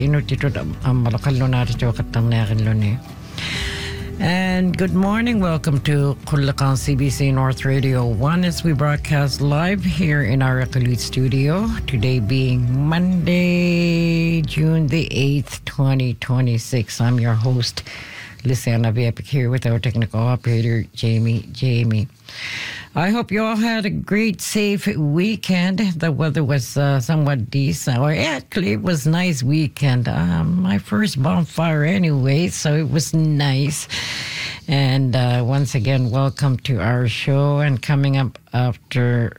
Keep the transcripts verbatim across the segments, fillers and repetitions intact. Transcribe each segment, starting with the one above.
Inutitod ang malakalo natin sa wakatang nakin ni. And good morning. Welcome to Kulakan C B C North Radio one as we broadcast live here in our Recolute studio. Today being Monday, June the eighth, twenty twenty-six. I'm your host, Lysiana Viepic, here with our technical operator, Jamie. Jamie. I hope you all had a great, safe weekend. The weather was uh, somewhat decent. Or actually, it was a nice weekend. Um, my first bonfire anyway, so it was nice. And uh, once again, welcome to our show. And coming up after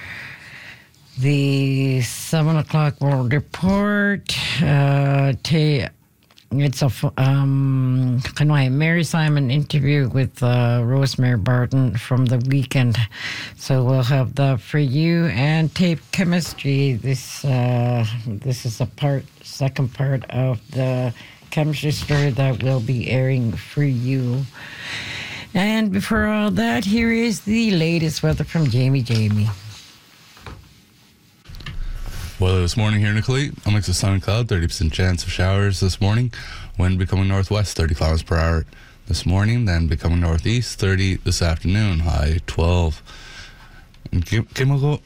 the seven o'clock World Report, uh, t- It's a um, Mary Simon interview with uh, Rosemary Barton from the weekend. So we'll have that for you. And tape chemistry. This uh, this is a part, second part of the chemistry story that will be airing for you. And before all that, here is the latest weather from Jamie. Jamie. Weather this morning here in Nicolete, a mix of sun and cloud, thirty percent chance of showers this morning. Wind becoming northwest, thirty kilometers per hour this morning, then becoming northeast, thirty this afternoon, high twelve. In Kimoko,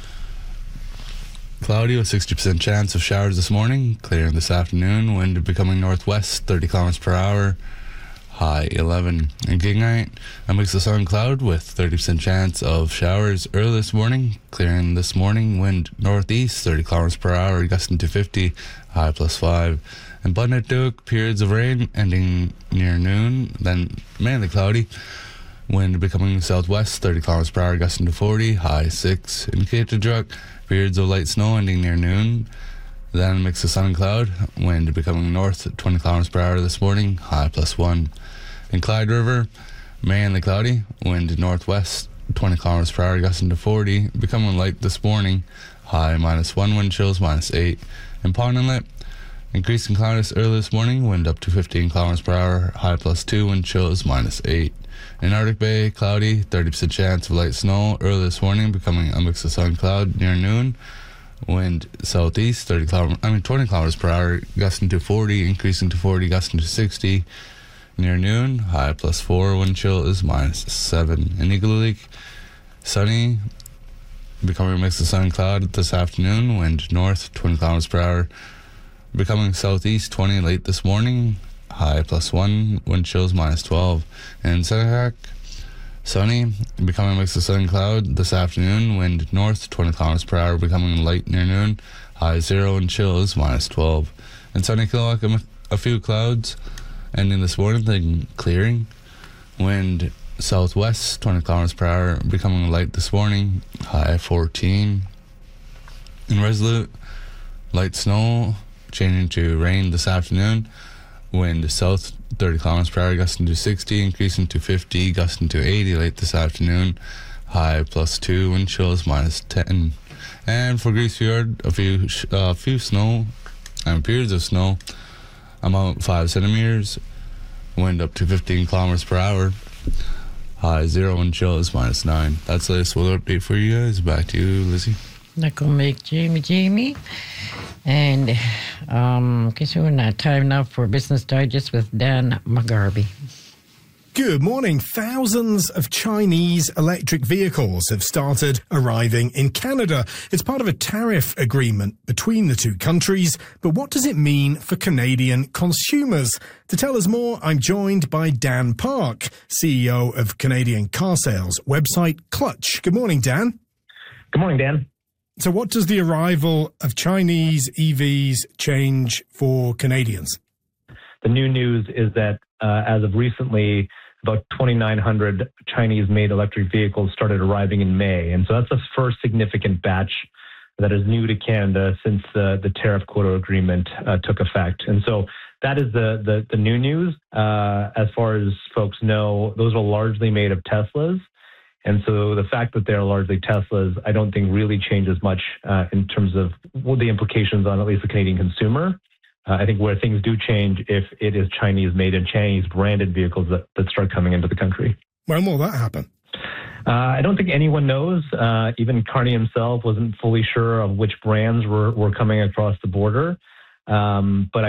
cloudy with sixty percent chance of showers this morning, clearing this afternoon. Wind becoming northwest, thirty kilometers per hour, high eleven. In Gingite, a mix of sun and cloud with thirty percent chance of showers early this morning, clearing this morning. Wind northeast, thirty kilometers per hour, gusting to fifty, high plus five. In Bunetduke, periods of rain ending near noon, then mainly cloudy. Wind becoming southwest, thirty kilometers per hour, gusting to forty, high six. In Ketudruk, periods of light snow ending near noon, then a mix of sun and cloud. Wind becoming north, twenty kilometers per hour this morning, high plus one. In Clyde River, mainly cloudy. Wind northwest, twenty kilometers per hour, gusting to forty, becoming light this morning, high minus one. Wind chills minus eight. In Pond Inlet, increasing cloudiness early this morning, wind up to fifteen kilometers per hour, high plus two. Wind chills minus eight. In Arctic Bay, cloudy, thirty percent chance of light snow early this morning, becoming a mix of sun and cloud near noon. Wind southeast, thirty kilometers, I mean twenty kilometers per hour, gusting to forty, increasing to forty, gusting to sixty near noon, high plus four. Wind chill is minus seven. In Eagle sunny, becoming a mix of sun and cloud this afternoon. Wind north, twenty kilometers per hour, becoming southeast, twenty late this morning, high plus one. Wind chills minus twelve. In Senecac, sunny, becoming a mix of sun and cloud this afternoon. Wind north, twenty kilometers per hour, becoming light near noon, high zero. And chill is minus twelve. In sunny Killock, a few clouds ending this morning, then clearing. Wind southwest, twenty kilometers per hour, becoming light this morning, high fourteen. In Resolute, light snow changing to rain this afternoon. Wind south, thirty kilometers per hour, gusting to sixty, increasing to fifty, gusting to eighty late this afternoon, high plus two. Wind chills minus ten. And for Grease Fjord, a few a uh, few snow and periods of snow, amount five centimeters. Wind up to fifteen kilometers per hour, high zero. Wind chill is minus nine. That's the latest weather update for you guys. Back to you, Lizzie. Nako make Jamie Jamie. And um kasi na time now for Business Digest with Dan McGarvey. Good morning. Thousands of Chinese electric vehicles have started arriving in Canada. It's part of a tariff agreement between the two countries. But what does it mean for Canadian consumers? To tell us more, I'm joined by Dan Park, C E O of Canadian car sales website Clutch. Good morning, Dan. Good morning, Dan. So what does the arrival of Chinese E Vs change for Canadians? The new news is that uh, as of recently, about twenty-nine hundred Chinese-made electric vehicles started arriving in May. And so that's the first significant batch that is new to Canada since the, the tariff quota agreement uh, took effect. And so that is the, the, the new news. Uh, as far as folks know, those are largely made of Teslas. And so the fact that they're largely Teslas, I don't think really changes much uh, in terms of what the implications on at least the Canadian consumer. Uh, I think where things do change if it is Chinese-made and Chinese-branded vehicles that, that start coming into the country. When will that happen? Uh, I don't think anyone knows. Uh, even Carney himself wasn't fully sure of which brands were, were coming across the border. Um, but